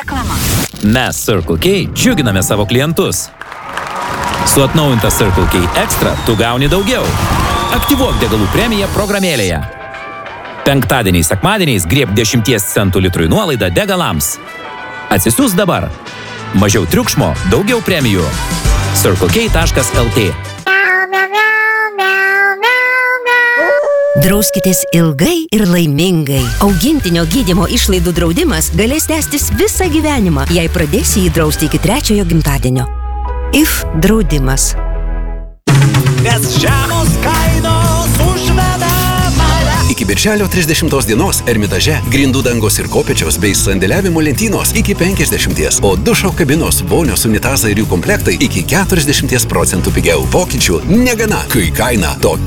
Reklama. Mes Circle K džiuginame savo klientus. Su atnaujinta Circle K Extra tu gauni daugiau. Aktyvuok degalų premiją programėlėje. Penktadieniais, sekmadieniais grieb 10 centų litrui nuolaidą degalams. Atsisiųs dabar. Mažiau triukšmo, daugiau premijų. CircleK.lt. Drauskitės ilgai ir laimingai. Augintinio gydymo išlaidų draudimas galės tęstis visą gyvenimą, jei pradėsi jį drausti iki 3-ojo gimtadienio. IF draudimas. Nes žemos kainos užveda mane. Iki birželio 30 dienos Ermitaže grindų dangos ir kopėčios bei sandėliavimo lentynos iki 50%, o dušo kabinos, vonios, unitazai ir jų komplektai iki 40% pigiau. Pokyčių negana, kai kaina tokia